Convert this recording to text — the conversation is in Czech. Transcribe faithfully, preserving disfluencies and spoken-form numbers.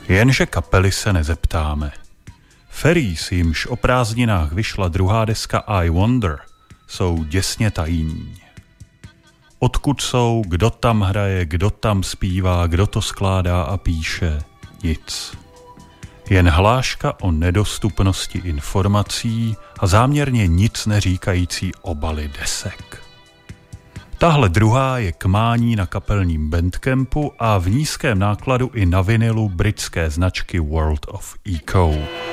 Jenže kapely se nezeptáme. Ferries, jimž o prázdninách vyšla druhá deska I Wonder, jsou děsně tajní. Odkud jsou, kdo tam hraje, kdo tam zpívá, kdo to skládá a píše, nic. Jen hláška o nedostupnosti informací a záměrně nic neříkající obaly desek. Tahle druhá je k mání na kapelním Bandcampu a v nízkém nákladu i na vinilu britské značky World of Echo.